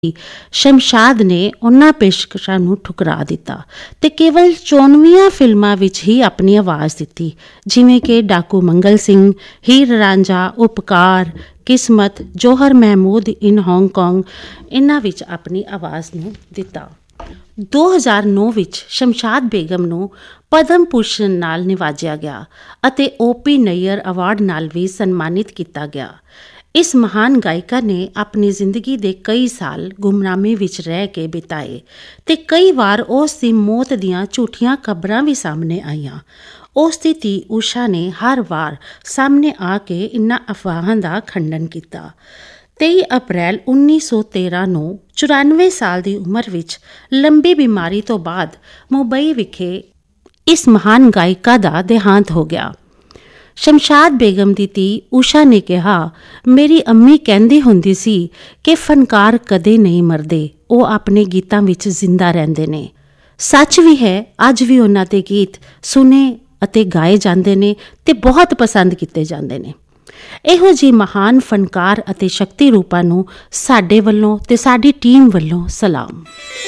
ਸ਼ਮਸ਼ਾਦ ਨੇ ਉਹਨਾਂ ਪੇਸ਼ਕਸ਼ਾਂ ਨੂੰ ਠੁਕਰਾ ਦਿੱਤਾ ਤੇ ਕੇਵਲ 94 ਫਿਲਮਾਂ ਵਿੱਚ ਹੀ ਆਪਣੀ ਆਵਾਜ਼ ਦਿੱਤੀ, ਜਿਵੇਂ ਕਿ ਡਾਕੂ ਮੰਗਲ ਸਿੰਘ, ਹੀਰ ਰਾਂਝਾ, ਉਪਕਾਰ, ਕਿਸਮਤ, ਜੋਹਰ ਮਹਿਮੂਦ ਇਨ ਹਾਂਗਕਾਂਗ, ਇਹਨਾਂ ਵਿੱਚ ਆਪਣੀ ਆਵਾਜ਼ ਨੂੰ ਦਿੱਤਾ। 2009 ਵਿੱਚ ਸ਼ਮਸ਼ਾਦ ਬੇਗਮ ਨੂੰ ਪਦਮ ਭੂਸ਼ਣ ਨਾਲ ਨਿਵਾਜਿਆ ਗਿਆ ਅਤੇ OP ਨਈਅਰ ਅਵਾਰਡ ਨਾਲ ਵੀ ਸਨਮਾਨਿਤ ਕੀਤਾ ਗਿਆ। ਇਸ ਮਹਾਨ ਗਾਇਕਾ ਨੇ ਆਪਣੀ ਜ਼ਿੰਦਗੀ ਦੇ ਕਈ ਸਾਲ ਗੁੰਮਨਾਮੀ ਵਿੱਚ ਰਹਿ ਕੇ ਬਿਤਾਏ ਤੇ ਕਈ ਵਾਰ ਉਸ ਦੀ ਮੌਤ ਦੀਆਂ ਝੂਠੀਆਂ ਖਬਰਾਂ ਵੀ ਸਾਹਮਣੇ ਆਈਆਂ। ਉਸ ਦੀ ਧੀ ਊਸ਼ਾ ਨੇ ਹਰ ਵਾਰ ਸਾਹਮਣੇ ਆ ਕੇ ਇਨ੍ਹਾਂ ਅਫਵਾਹਾਂ ਦਾ ਖੰਡਨ ਕੀਤਾ। 23 ਅਪ੍ਰੈਲ 1913 ਨੂੰ 94 ਸਾਲ ਦੀ ਉਮਰ ਵਿੱਚ ਲੰਬੀ ਬਿਮਾਰੀ ਤੋਂ ਬਾਅਦ ਮੁੰਬਈ ਵਿਖੇ ਇਸ ਮਹਾਨ ਗਾਇਕਾ ਦਾ ਦੇਹਾਂਤ ਹੋ ਗਿਆ। ਸ਼ਮਸ਼ਾਦ ਬੇਗਮ ਦੀ ਧੀ ਊਸ਼ਾ ਨੇ ਕਿਹਾ, ਮੇਰੀ ਅੰਮੀ ਕਹਿੰਦੀ ਹੁੰਦੀ ਸੀ ਕਿ ਫਨਕਾਰ ਕਦੇ ਨਹੀਂ ਮਰਦੇ, ਉਹ ਆਪਣੇ ਗੀਤਾਂ ਵਿੱਚ ਜ਼ਿੰਦਾ ਰਹਿੰਦੇ ਨੇ। ਸੱਚ ਵੀ ਹੈ, ਅੱਜ ਵੀ ਉਹਨਾਂ ਦੇ ਗੀਤ ਸੁਣੇ ਅਤੇ ਗਾਏ ਜਾਂਦੇ ਨੇ ਤੇ ਬਹੁਤ ਪਸੰਦ ਕੀਤੇ ਜਾਂਦੇ ਨੇ। ਇਹੋ ਜਿਹੀ ਮਹਾਨ ਫਨਕਾਰ ਅਤੇ ਸ਼ਕਤੀ ਰੂਪਾਂ ਨੂੰ ਸਾਡੇ ਵੱਲੋਂ ਤੇ ਸਾਡੀ ਟੀਮ ਵੱਲੋਂ ਸਲਾਮ।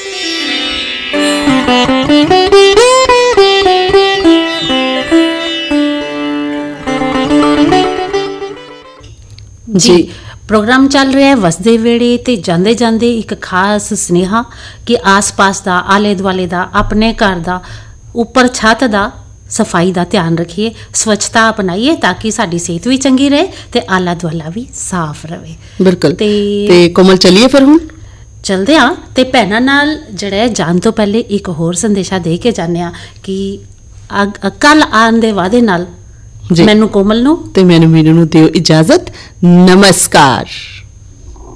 ਜੀ ਪ੍ਰੋਗਰਾਮ ਚੱਲ ਰਿਹਾ ਵਸਦੇ ਵੇੜੇ ਤੇ ਜਾਂਦੇ ਜਾਂਦੇ ਇੱਕ ਖਾਸ ਸੁਨੇਹਾ ਕਿ ਆਸ-ਪਾਸ ਦਾ, ਆਲੇ ਦੁਆਲੇ ਦਾ, ਆਪਣੇ ਘਰ ਦਾ, ਉੱਪਰ ਛੱਤ ਦਾ ਸਫਾਈ ਦਾ ਧਿਆਨ ਰੱਖੀਏ, ਸਵੱਛਤਾ ਅਪਣਾਈਏ ਤਾਂ ਕਿ ਸਾਡੀ ਸਿਹਤ ਵੀ ਚੰਗੀ ਰਹੇ ਤੇ ਆਲਾ ਦੁਆਲਾ ਵੀ ਸਾਫ਼ ਰਹੇ। ਬਿਲਕੁਲ। ਤੇ ਕੋਮਲ ਚੱਲੀਏ ਫਿਰ ਹੁਣ ਚਲਦੇ ਹਾਂ ਤੇ ਭੈਣਾਂ ਨਾਲ ਜਿਹੜਾ ਜਾਣ ਤੋਂ ਪਹਿਲੇ ਇੱਕ ਹੋਰ ਸੰਦੇਸ਼ਾ ਦੇ ਕੇ ਜਾਂਦੇ ਹਾਂ ਕਿ ਕੱਲ ਆਉਣ ਦੇ ਵਾਅਦੇ ਨਾਲ ਮੈਨੂੰ ਕੋਮਲ ਨੂੰ ਤੇ ਮੈਨੂੰ ਮੀਨੂ ਨੂੰ ਦਿਓ ਇਜਾਜ਼ਤ। ਨਮਸਕਾਰ।